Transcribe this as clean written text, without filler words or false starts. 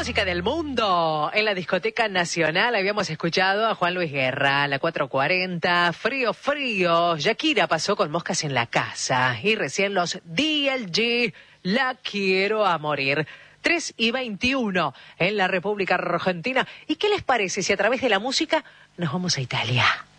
música del mundo. En la discoteca nacional habíamos escuchado a Juan Luis Guerra, la 440, Frío Frío. Shakira pasó con Moscas en la casa. Y recién los DLG, La Quiero a Morir. 3:21 en la República Argentina. ¿Y qué les parece si a través de la música nos vamos a Italia?